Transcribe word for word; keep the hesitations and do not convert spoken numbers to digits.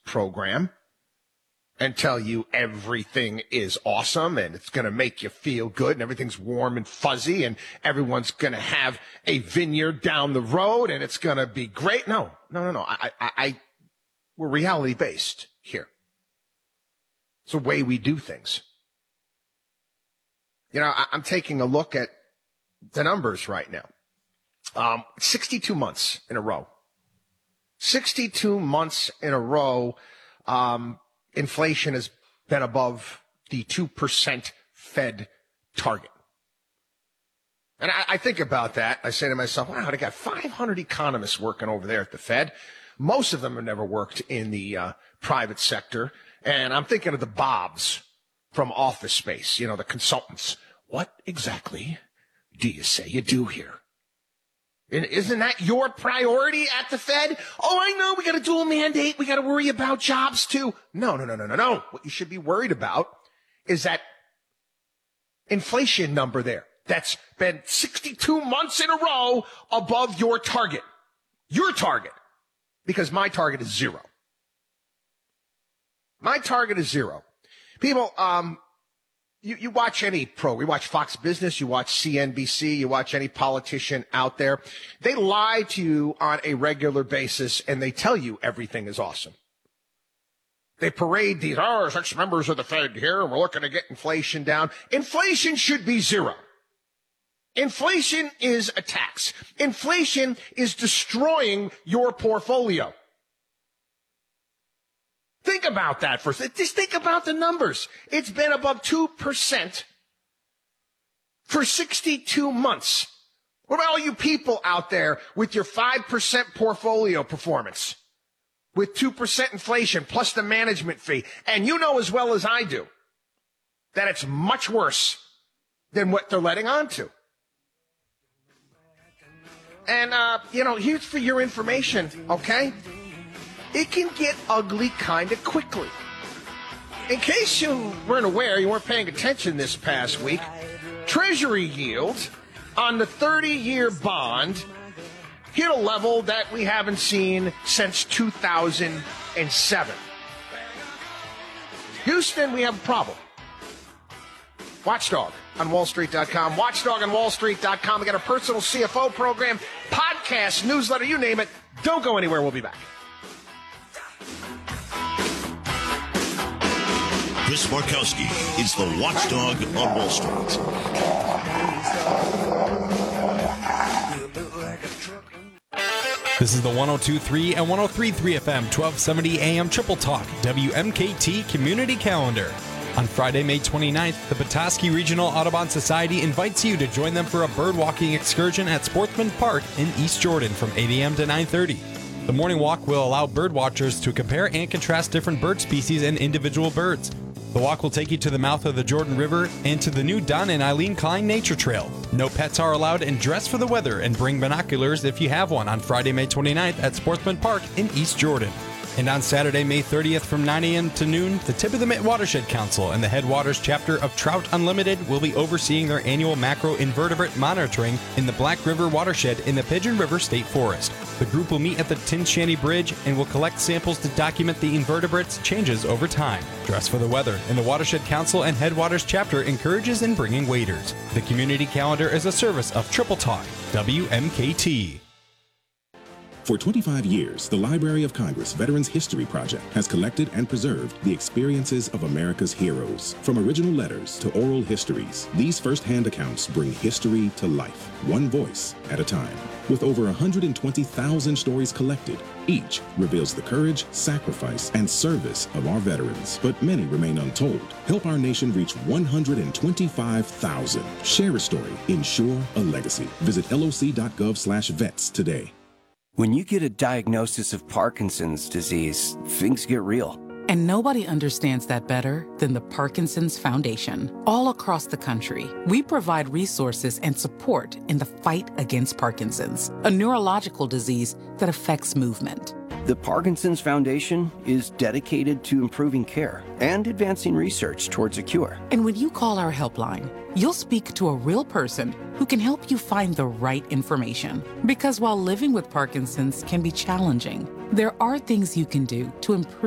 program and tell you everything is awesome and it's going to make you feel good and everything's warm and fuzzy and everyone's going to have a vineyard down the road and it's going to be great. No, no, no, no. I, I, I we're reality based here. It's the way we do things. You know, I, I'm taking a look at the numbers right now. Um, sixty-two months in a row. sixty-two months in a row. Um, inflation has been above the two percent Fed target. And I, I think about that. I say to myself, wow, they got five hundred economists working over there at the Fed. Most of them have never worked in the uh, private sector. And I'm thinking of the Bobs from Office Space, you know, the consultants. What exactly do you say you do here? And isn't that your priority at the Fed? Oh, I know, we got a dual mandate. We got to worry about jobs too. No, no, no, no, no, no. What you should be worried about is that inflation number there. That's been sixty-two months in a row above your target. Your target. Because my target is zero. My target is zero. People, um, you, you watch any pro, you watch Fox Business, you watch C N B C, you watch any politician out there. They lie to you on a regular basis and they tell you everything is awesome. They parade these, oh, six members of the Fed here and we're looking to get inflation down. Inflation should be zero. Inflation is a tax. Inflation is destroying your portfolio. Think about that for a second. Just think about the numbers. It's been above two percent for sixty-two months. What about all you people out there with your five percent portfolio performance, with two percent inflation plus the management fee? And you know as well as I do that it's much worse than what they're letting on to. And, uh, you know, here's for your information, okay? It can get ugly kind of quickly. In case you weren't aware, you weren't paying attention this past week, Treasury yield on the thirty-year bond hit a level that we haven't seen since two thousand seven. Houston, we have a problem. Watchdog on wall street dot com. Watchdog on wall street dot com. We got a personal C F O program, podcast, newsletter, you name it. Don't go anywhere. We'll be back. Chris Markowski is the Watchdog on Wall Street. This is the one oh two point three and one oh three point three F M, twelve seventy A M Triple Talk, W M K T Community Calendar. On Friday, May twenty-ninth, the Petoskey Regional Audubon Society invites you to join them for a birdwalking excursion at Sportsman Park in East Jordan from eight A M to nine thirty. The morning walk will allow birdwatchers to compare and contrast different bird species and individual birds. The walk will take you to the mouth of the Jordan River and to the new Don and Eileen Klein Nature Trail. No pets are allowed, and dress for the weather and bring binoculars if you have one on Friday, May twenty-ninth at Sportsman Park in East Jordan. And on Saturday, May thirtieth from nine A M to noon, the Tip of the Mitt Watershed Council and the Headwaters chapter of Trout Unlimited will be overseeing their annual macroinvertebrate monitoring in the Black River Watershed in the Pigeon River State Forest. The group will meet at the Tin Shanty Bridge and will collect samples to document the invertebrates' changes over time. Dress for the weather, and the Watershed Council and Headwaters chapter encourages in bringing waders. The community calendar is a service of Triple Talk, W M K T. For twenty-five years, the Library of Congress Veterans History Project has collected and preserved the experiences of America's heroes. From original letters to oral histories, these first-hand accounts bring history to life, one voice at a time. With over one hundred twenty thousand stories collected, each reveals the courage, sacrifice, and service of our veterans, but many remain untold. Help our nation reach one hundred twenty-five thousand. Share a story. Ensure a legacy. Visit L O C dot gov slash vets today. When you get a diagnosis of Parkinson's disease, things get real. And nobody understands that better than the Parkinson's Foundation. All across the country, we provide resources and support in the fight against Parkinson's, a neurological disease that affects movement. The Parkinson's Foundation is dedicated to improving care and advancing research towards a cure. And when you call our helpline, you'll speak to a real person who can help you find the right information. Because while living with Parkinson's can be challenging, there are things you can do to improve